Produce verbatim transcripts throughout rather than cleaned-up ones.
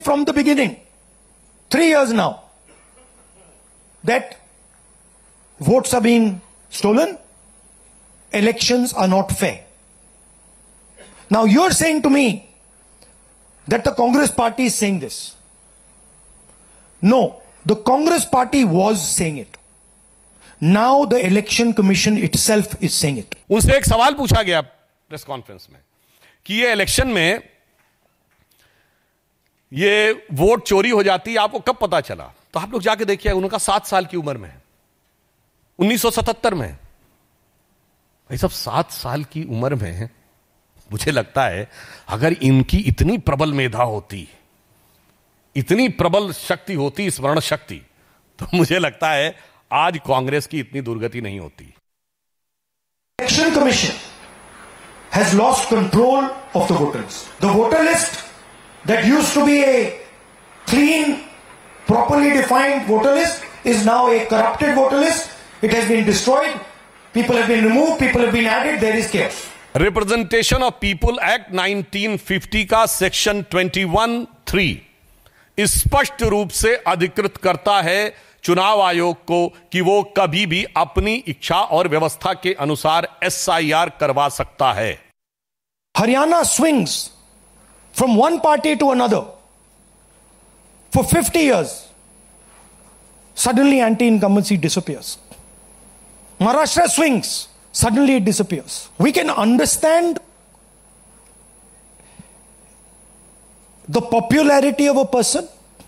from the beginning, three years now, that votes are being stolen, elections are not fair. Now you're saying to me that the Congress party is saying this. No, the Congress party was saying it. Now the Election Commission itself is saying it. उनसे एक सवाल पूछा गया press conference में कि ये election में ये वोट चोरी हो जाती है, आपको कब पता चला? तो आप लोग जाके देखिए, उनका सात साल की उम्र में है, उन्नीस सौ सतहत्तर में। भाई सब सात साल की उम्र में, मुझे लगता है अगर इनकी इतनी प्रबल मेधा होती, इतनी प्रबल शक्ति होती, स्मरण शक्ति, तो मुझे लगता है आज कांग्रेस की इतनी दुर्गति नहीं होती। Election Commission has lost control of the voter list. The voter list that used to be a clean, properly defined voter list is now a corrupted voter list. It has been destroyed. People have been removed. People have been added. There is chaos. Representation of people act nineteen fifty का section twenty one three स्पष्ट रूप से अधिकृत करता है चुनाव आयोग को कि वो कभी भी अपनी इच्छा और व्यवस्था के अनुसार एस आई आर करवा सकता है। Haryana swings from one party to another for fifty years. Suddenly anti-incumbency disappears. Maharashtra swings. Suddenly it disappears. We can understand the popularity of a person.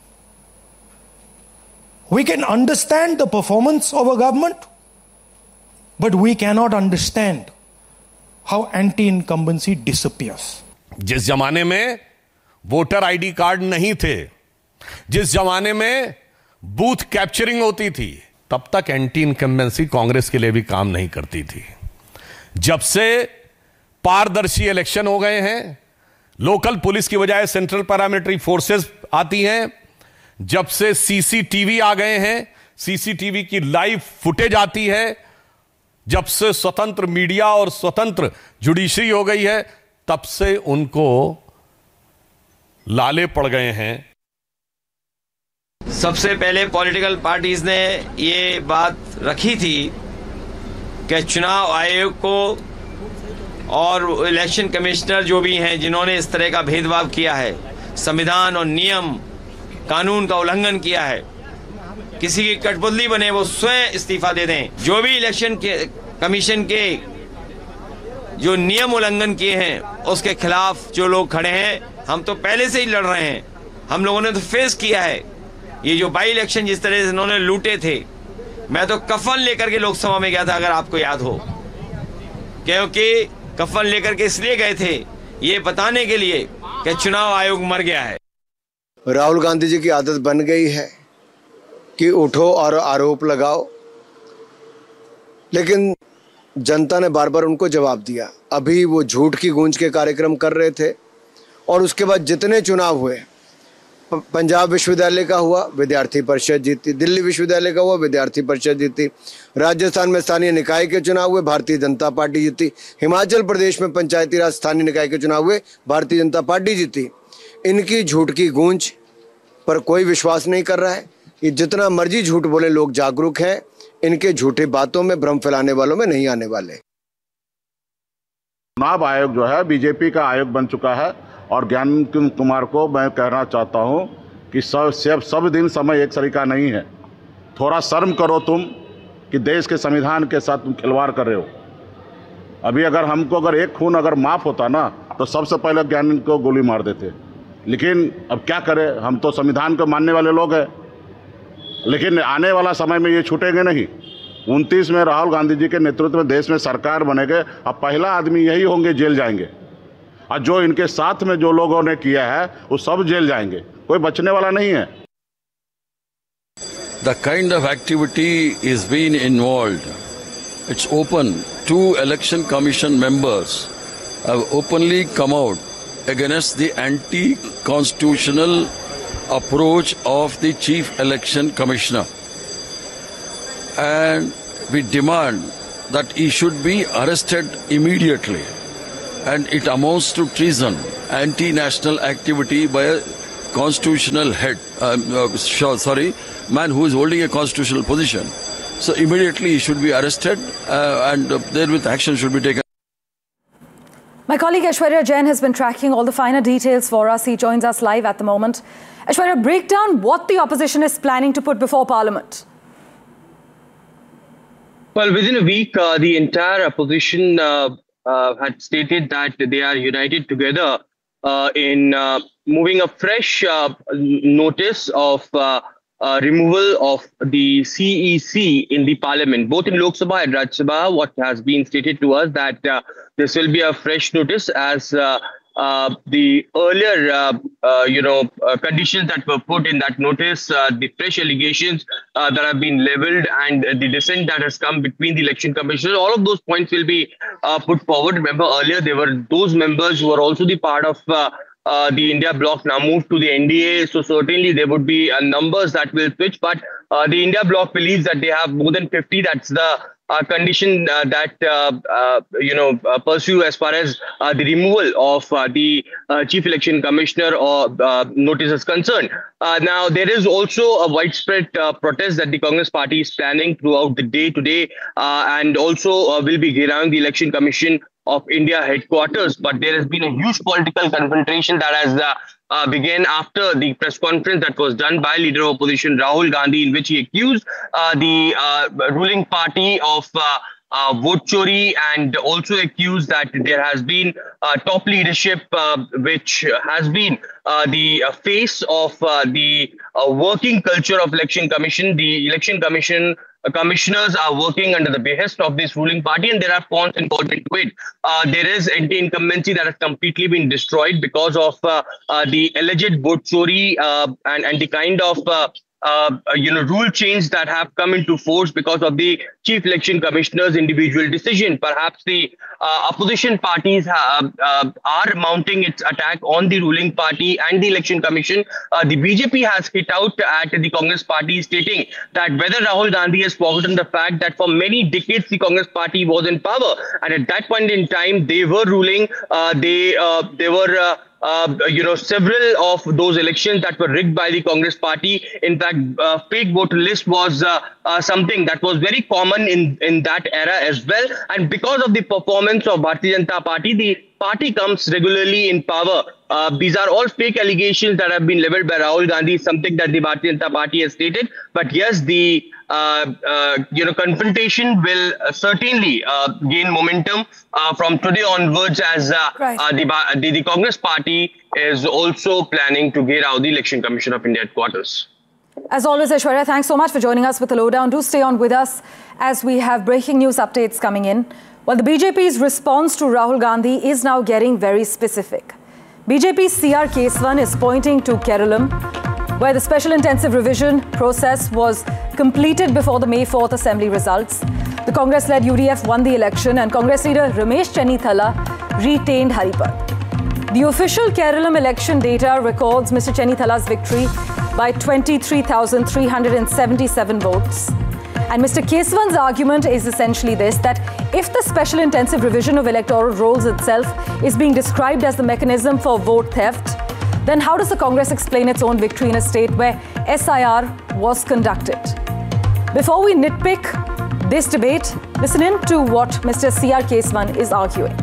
We can understand the performance of a government. But we cannot understand how anti-incumbency disappears. जिस जमाने में voter ID card नहीं थे, जिस जमाने में booth capturing होती थी, तब तक एंटी इनकम्बेंसी कांग्रेस के लिए भी काम नहीं करती थी। जब से पारदर्शी इलेक्शन हो गए हैं, लोकल पुलिस की बजाय सेंट्रल पैरामिलिट्री फोर्सेस आती हैं, जब से सीसीटीवी आ गए हैं, सीसीटीवी की लाइव फुटेज आती है, जब से स्वतंत्र मीडिया और स्वतंत्र जुडिशरी हो गई है, तब से उनको लाले पड़ गए हैं। सबसे पहले पॉलिटिकल पार्टीज ने ये बात रखी थी कि चुनाव आयोग को और इलेक्शन कमिश्नर जो भी हैं जिन्होंने इस तरह का भेदभाव किया है, संविधान और नियम कानून का उल्लंघन किया है, किसी की कठपुतली बने वो स्वयं इस्तीफा दे दें। जो भी इलेक्शन के कमीशन के जो नियम उल्लंघन किए हैं उसके खिलाफ जो लोग खड़े हैं, हम तो पहले से ही लड़ रहे हैं। हम लोगों ने तो फेस किया है ये जो बाई इलेक्शन जिस तरह से इन्होंने लूटे थे। मैं तो कफन लेकर के लोकसभा में गया था, अगर आपको याद हो, क्योंकि कफन लेकर के इसलिए गए थे ये बताने के लिए कि चुनाव आयोग मर गया है। राहुल गांधी जी की आदत बन गई है कि उठो और आरोप लगाओ, लेकिन जनता ने बार बार उनको जवाब दिया। अभी वो झूठ की गूंज के कार्यक्रम कर रहे थे और उसके बाद जितने चुनाव हुए, पंजाब विश्वविद्यालय का हुआ, विद्यार्थी परिषद जीती, दिल्ली विश्वविद्यालय का हुआ, विद्यार्थी परिषद जीती, राजस्थान में स्थानीय निकाय के चुनाव हुए, भारतीय जनता पार्टी जीती, हिमाचल प्रदेश में पंचायती राज स्थानीय निकाय के चुनाव हुए, भारतीय जनता पार्टी जीती। इनकी झूठ की गूंज पर कोई विश्वास नहीं कर रहा है। ये जितना मर्जी झूठ बोले, लोग जागरूक हैं, इनके झूठी बातों में, भ्रम फैलाने वालों में नहीं आने वाले। चुनाव आयोग जो है बीजेपी का आयोग बन चुका है और ज्ञान कुमार को मैं कहना चाहता हूं कि सब सब सब दिन समय एक तरीका नहीं है। थोड़ा शर्म करो तुम कि देश के संविधान के साथ तुम खिलवाड़ कर रहे हो। अभी अगर हमको अगर एक खून अगर माफ़ होता ना तो सबसे पहले ज्ञान को गोली मार देते, लेकिन अब क्या करें, हम तो संविधान को मानने वाले लोग हैं। लेकिन आने वाला समय में ये छूटेंगे नहीं। उनतीस में राहुल गांधी जी के नेतृत्व में देश में सरकार बनेगे, अब पहला आदमी यही होंगे जेल जाएंगे, और जो इनके साथ में जो लोगों ने किया है वो सब जेल जाएंगे, कोई बचने वाला नहीं है। The kind of activity is being involved. It's open. Two election commission members have openly come out against the anti-constitutional approach of the chief election commissioner, and we demand that he should be arrested immediately. And it amounts to treason, anti-national activity by a constitutional head, um, uh, sorry, man who is holding a constitutional position. So immediately he should be arrested uh, and uh, therewith action should be taken. My colleague Aishwarya Jain has been tracking all the finer details for us. He joins us live at the moment. Aishwarya, break down what the opposition is planning to put before Parliament. Well, within a week, uh, the entire opposition uh, uh, had stated that they are united together uh, in uh, moving a fresh uh, notice of uh, uh, removal of the C E C in the Parliament, both in Lok Sabha and Rajya Sabha. What has been stated to us that uh, this will be a fresh notice as uh, Uh, the earlier, uh, uh, you know, uh, conditions that were put in that notice, uh, the fresh allegations uh, that have been leveled and uh, the dissent that has come between the election commissioners, all of those points will be uh, put forward. Remember earlier, there were those members who were also the part of uh, uh, the India bloc now moved to the N D A. So certainly there would be uh, numbers that will switch. But uh, the India bloc believes that they have more than fifty. That's the Uh, condition uh, that uh, uh, you know uh, pursue as far as uh, the removal of uh, the uh, chief election commissioner or uh, notice is concerned. Uh, now there is also a widespread uh, protest that the Congress party is planning throughout the day today, uh, and also uh, will be around the Election Commission of India headquarters. But there has been a huge political confrontation that has uh, Uh, began after the press conference that was done by leader of opposition Rahul Gandhi, in which he accused uh, the uh, ruling party of uh, uh, vote chori, and also accused that there has been uh, top leadership uh, which has been uh, the uh, face of uh, the uh, working culture of Election Commission. The Election Commission Uh, commissioners are working under the behest of this ruling party, and there are cons involved into it. Uh, there is anti-incumbency that has completely been destroyed because of uh, uh, the alleged vote chori uh, and, and the kind of uh, uh, you know rule change that have come into force because of the chief election commissioner's individual decision. Perhaps the uh, opposition parties have, uh, are mounting its attack on the ruling party and the election commission. Uh, the B J P has hit out at the Congress party, stating that whether Rahul Gandhi has forgotten the fact that for many decades the Congress party was in power, and at that point in time they were ruling. Uh, they uh, they were. Uh, Uh, you know, several of those elections that were rigged by the Congress party. In fact, uh, fake voter list was uh, uh, something that was very common in, in that era as well. And because of the performance of Bharatiya Janata Party, the party comes regularly in power. Uh, these are all fake allegations that have been leveled by Rahul Gandhi, something that the Bharatiya Janata Party has stated. But yes, the uh, uh, you know confrontation will uh, certainly uh, gain momentum uh, from today onwards, as uh, right. uh, the, the the Congress party is also planning to get out the Election Commission of India headquarters. As always, Aishwarya, thanks so much for joining us with the lowdown. Do stay on with us as we have breaking news updates coming in. Well, the B J P's response to Rahul Gandhi is now getting very specific. B J P's C R Keswan is pointing to Kerala, where the special intensive revision process was completed before the May fourth assembly results. The Congress-led U D F won the election, and Congress leader Ramesh Chennithala retained Haripur. The official Kerala election data records Mister Chennithala's victory by twenty-three thousand three hundred seventy-seven votes. And Mister Keswan's argument is essentially this, that if the special intensive revision of electoral rolls itself is being described as the mechanism for vote theft, then how does the Congress explain its own victory in a state where S I R was conducted? Before we nitpick this debate, listen in to what Mister C R Keswan is arguing.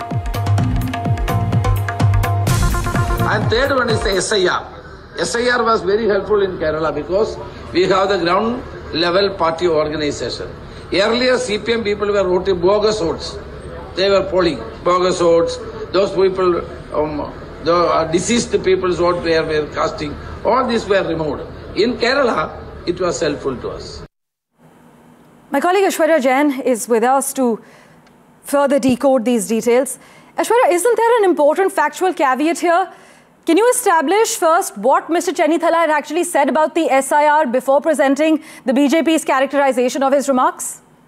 And third one is the S I R. S I R was very helpful in Kerala because we have the ground level party organization. Earlier C P M people were voting bogus votes. They were polling bogus votes. Those people, um, the uh, deceased people's vote were, were casting. All these were removed. In Kerala, it was helpful to us. My colleague Aishwarya Jain is with us to further decode these details. Aishwarya, isn't there an important factual caveat here? Can you establish first what Mister Chennithala had actually said about the S I R before presenting the B J P's characterization of his remarks?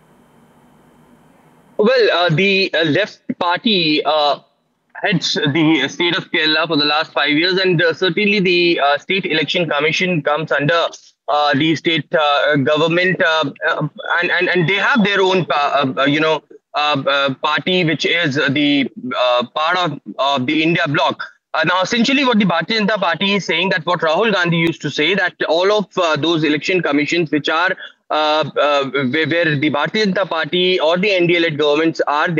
Well, uh, the uh, left party uh, heads the state of Kerala for the last five years, and uh, certainly the uh, State Election Commission comes under uh, the state uh, government, uh, uh, and, and and they have their own, uh, uh, you know, uh, uh, party, which is the uh, part of, of the India bloc. Uh, now, essentially, what the Bharatiya Janata Party is saying, that what Rahul Gandhi used to say, that all of uh, those election commissions which are uh, uh, where, where the Bharatiya Janata Party or the N D A-led governments are